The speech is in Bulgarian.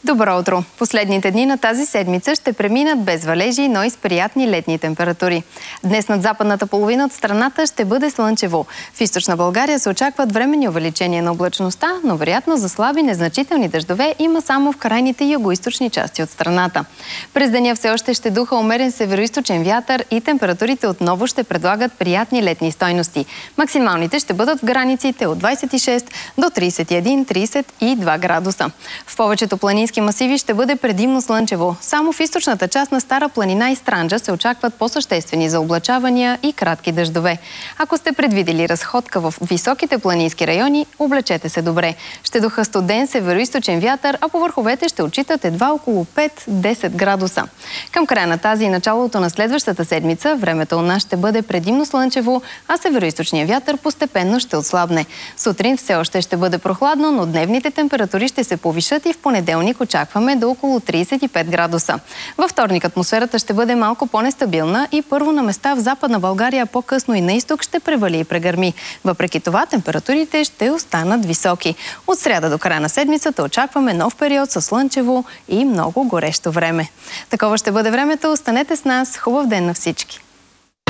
Добро утро! Последните дни на тази седмица ще преминат без валежи, но и с приятни летни температури. Днес над западната половина от страната ще бъде слънчево. В източна България се очакват временни увеличения на облачността, но вероятно за слаби незначителни дъждове има само в крайните югоизточни части от страната. През деня все още ще духа умерен североизточен вятър и температурите отново ще предлагат приятни летни стойности. Максималните ще бъдат в границите от 26 до 31-32 градуса. В повечето планински масиви ще бъде предимно слънчево. Само в източната част на Стара планина и Странджа се очакват по-съществени заоблачавания и кратки дъждове. Ако сте предвидели разходка в високите планински райони, облечете се добре. Ще духа студен североизточен вятър, а по върховете ще отчитат едва около 5-10 градуса. Към края на тази и началото на следващата седмица времето у нас ще бъде предимно слънчево, а североизточният вятър постепенно ще отслабне. Сутрин все още ще бъде прохладно, но дневните температури ще се повишат и в понеделник очакваме до около 35 градуса. Във вторник атмосферата ще бъде малко по-нестабилна и първо на места в Западна България, по-късно и на изток ще превали и прегърми. Въпреки това температурите ще останат високи. От сряда до края на седмицата очакваме нов период със слънчево и много горещо време. Такова ще бъде времето. Останете с нас. Хубав ден на всички!